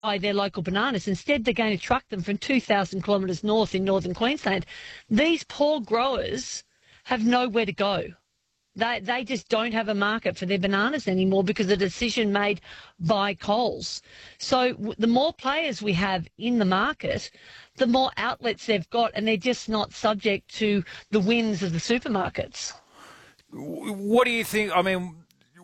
buy their local bananas. Instead, they're going to truck them from 2,000 kilometres north in northern Queensland. These poor growers have nowhere to go. They just don't have a market for their bananas anymore because of the decision made by Coles. So the more players we have in the market, the more outlets they've got, and they're just not subject to the whims of the supermarkets. What do you think? I mean,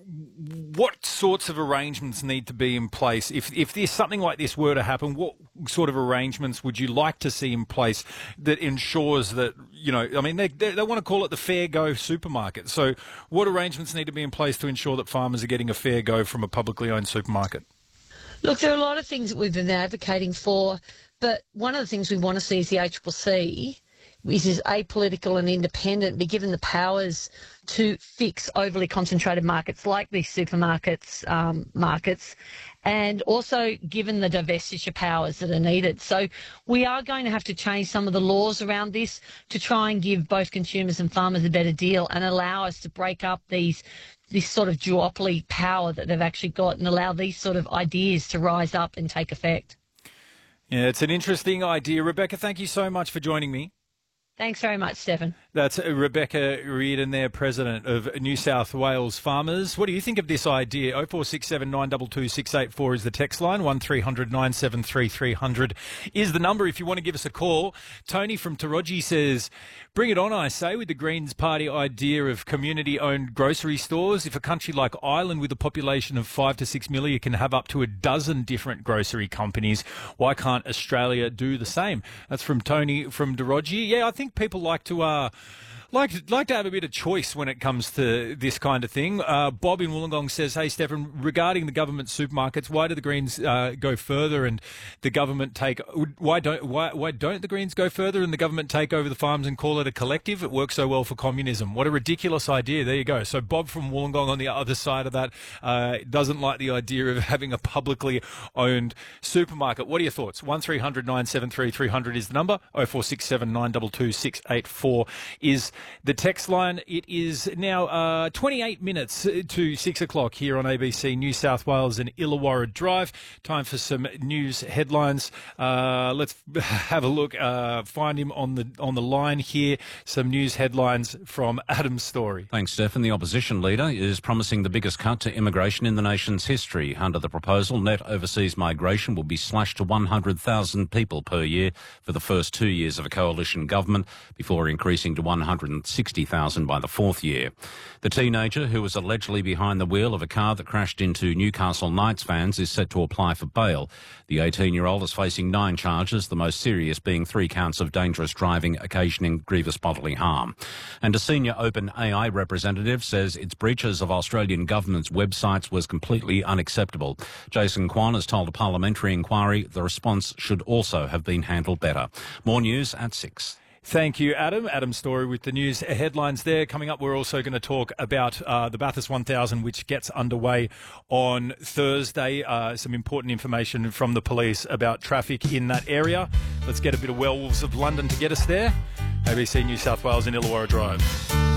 what sorts of arrangements need to be in place? If this, something like this were to happen, what sort of arrangements would you like to see in place that ensures that, you know, I mean, they want to call it the fair go supermarket. So what arrangements need to be in place to ensure that farmers are getting a fair go from a publicly owned supermarket? Look, there are a lot of things that we've been advocating for, but one of the things we want to see is the ACCC, which is apolitical and independent, be given the powers to fix overly concentrated markets like these supermarkets markets, and also given the divestiture powers that are needed. So we are going to have to change some of the laws around this to try and give both consumers and farmers a better deal and allow us to break up this sort of duopoly power that they've actually got and allow these sort of ideas to rise up and take effect. Yeah, it's an interesting idea. Rebecca, thank you so much for joining me. Thanks very much, Stephen. That's Rebecca Reardon there, President of New South Wales Farmers. What do you think of this idea? 0467 922 684 is the text line. 1300 973 300 is the number if you want to give us a call. Tony from Taraji says, bring it on, I say, with the Greens Party idea of community-owned grocery stores. If a country like Ireland with a population of 5 to 6 million can have up to a dozen different grocery companies, why can't Australia do the same? That's from Tony from Taraji. Yeah, I think people like to have a bit of choice when it comes to this kind of thing. Bob in Wollongong says, hey, Stephen, regarding the government supermarkets, why do the Greens go further and the government take... Why don't the Greens go further and the government take over the farms and call it a collective? It works so well for communism. What a ridiculous idea. There you go. So Bob from Wollongong on the other side of that doesn't like the idea of having a publicly owned supermarket. What are your thoughts? 1300 973 300 is the number. 0467 922 684 is the text line. It is now 28 minutes to 6 o'clock here on ABC New South Wales and Illawarra Drive. Time for some news headlines. Let's have a look. Find him on the line here. Some news headlines from Adam Story. Thanks, Stephen. The opposition leader is promising the biggest cut to immigration in the nation's history. Under the proposal, net overseas migration will be slashed to 100,000 people per year for the first 2 years of a coalition government, before increasing to 160,000 by the fourth year. The teenager who was allegedly behind the wheel of a car that crashed into Newcastle Knights fans is set to apply for bail. The 18-year-old is facing 9 charges, the most serious being 3 counts of dangerous driving occasioning grievous bodily harm. And a senior OpenAI representative says its breaches of Australian government's websites was completely unacceptable. Jason Kwan has told a parliamentary inquiry the response should also have been handled better. More news at 6. Thank you, Adam. Adam Story with the news headlines there. Coming up, we're also going to talk about the Bathurst 1000, which gets underway on Thursday. Some important information from the police about traffic in that area. Let's get a bit of Werewolves of London to get us there. ABC New South Wales and Illawarra Drive.